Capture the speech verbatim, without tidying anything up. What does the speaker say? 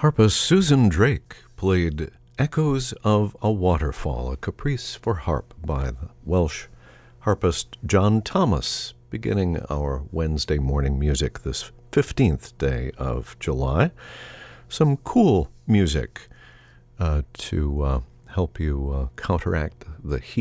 Harpist Susan Drake played Echoes of a Waterfall, a caprice for harp by the Welsh harpist John Thomas, beginning our Wednesday morning music this fifteenth day of July. Some cool music uh, to uh, help you uh, counteract the heat